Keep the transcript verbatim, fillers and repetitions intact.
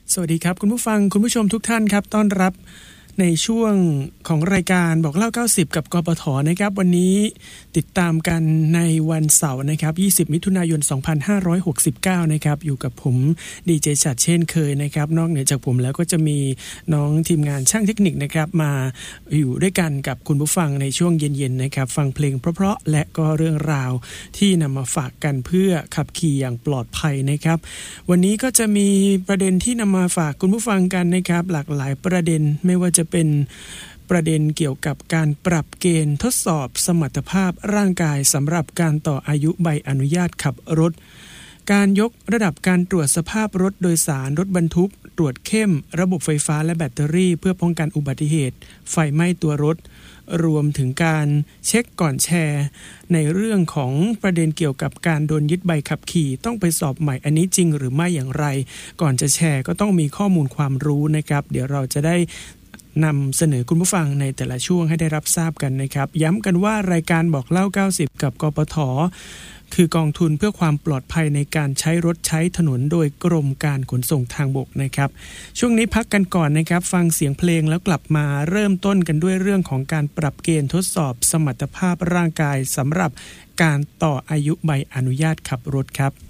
สวัสดีครับคุณผู้ฟังคุณผู้ชมทุกท่านครับต้อนรับในช่วงของรายการบอกเล่าเก้าสิบกับกปทนะครับวันนี้ติดตามกันในวันเสาร์นะครับยี่สิบมิถุนายนสองพันห้าร้อยหกสิบเก้านะครับอยู่กับผมดีเจชัดเช่นเคยนะครับนอกเหนือจากผมแล้วก็จะมีน้องทีมงานช่างเทคนิคนะครับมาอยู่ด้วยกันกับคุณผู้ฟังในช่วงเย็นๆนะครับฟังเพลงเพราะๆและก็เรื่องราวที่นำมาฝากกันเพื่อขับขี่อย่างปลอดภัยนะครับวันนี้ก็จะมีประเด็นที่นำมาฝากคุณผู้ฟังกันนะครับหลากหลายประเด็นไม่ว่าจะเป็นประเด็นเกี่ยวกับการปรับเกณฑ์ทดสอบสมรรถภาพร่างกายสำหรับการต่ออายุใบอนุญาตขับรถการยกระดับการตรวจสภาพรถโดยสารรถบรรทุกตรวจเข้มระบบไฟฟ้าและแบตเตอรี่เพื่อป้องกันอุบัติเหตุไฟไหม้ตัวรถรวมถึงการเช็คก่อนแชร์ในเรื่องของประเด็นเกี่ยวกับการโดนยึดใบขับขี่ต้องไปสอบใหม่อันนี้จริงหรือไม่อย่างไรก่อนจะแชร์ก็ต้องมีข้อมูลความรู้นะครับเดี๋ยวเราจะได้นำเสนอคุณผู้ฟังในแต่ละช่วงให้ได้รับทราบกันนะครับย้ำกันว่ารายการบอกเล่าเก้าสิบกับกปทคือกองทุนเพื่อความปลอดภัยในการใช้รถใช้ถนนโดยกรมการขนส่งทางบกนะครับช่วงนี้พักกันก่อนนะครับฟังเสียงเพลงแล้วกลับมาเริ่มต้นกันด้วยเรื่องของการปรับเกณฑ์ทดสอบสมรรถภาพร่างกายสำหรับการต่ออายุใบอนุญาตขับรถครับ